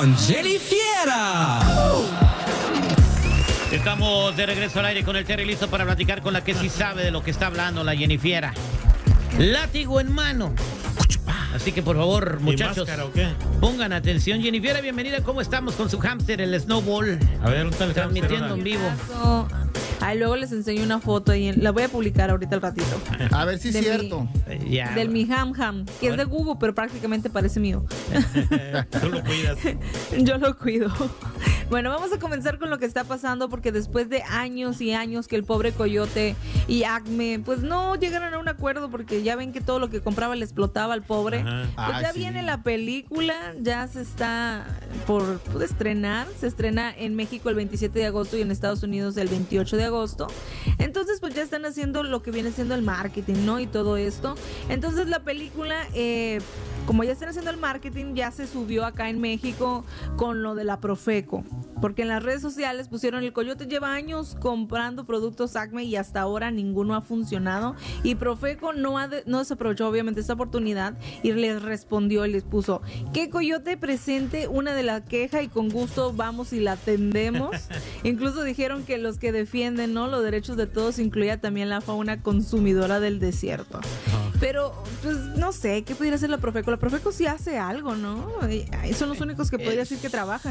con Jennifiera. Estamos de regreso al aire con el Terry, listo para platicar con la que sí sabe de lo que está hablando, la Jennifiera. Látigo en mano. Así que por favor, muchachos, máscara, ¿o qué? pongan atención. Jennifiera, bienvenida. ¿Cómo estamos con su hámster, el Snowball? A ver, un tal Transmitiendo en vivo. Ahí luego les enseño una foto y la voy a publicar ahorita al ratito. A ver si es De cierto. Ya. Del mi ham, que es de Google, pero prácticamente parece mío. Tú lo cuidas. Yo lo cuido. Bueno, vamos a comenzar con lo que está pasando, porque después de años y años que el pobre Coyote y Acme pues no llegaron a un acuerdo, porque ya ven que todo lo que compraba le explotaba al pobre. Pues ya sí. viene la película, ya se está por estrenar. Se estrena en México el 27 de agosto y en Estados Unidos el 28 de agosto. Entonces pues ya están haciendo lo que viene siendo el marketing, ¿no? Y todo esto. Entonces la película, como ya están haciendo el marketing, ya se subió acá en México con lo de la Profeco, porque en las redes sociales pusieron: el Coyote lleva años comprando productos Acme y hasta ahora ninguno ha funcionado, y Profeco no desaprovechó obviamente esta oportunidad y les respondió y les puso: que Coyote presente una de la queja y con gusto vamos y la atendemos. Incluso dijeron que los que defienden, ¿no?, los derechos de todos, incluía también la fauna consumidora del desierto. Pero pues no sé qué pudiera hacer la Profeco. La Profeco sí hace algo, ¿no? Son los únicos que podría decir que trabajan.